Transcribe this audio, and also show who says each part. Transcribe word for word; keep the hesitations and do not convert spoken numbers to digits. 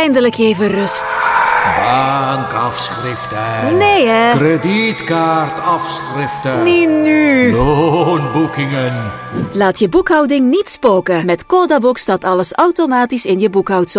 Speaker 1: Eindelijk even rust.
Speaker 2: Bankafschriften.
Speaker 1: Nee, hè?
Speaker 2: Kredietkaartafschriften.
Speaker 1: Niet nu.
Speaker 2: Loonboekingen.
Speaker 1: Laat je boekhouding niet spoken. Met Codabox staat alles automatisch in je boekhoudsoftware.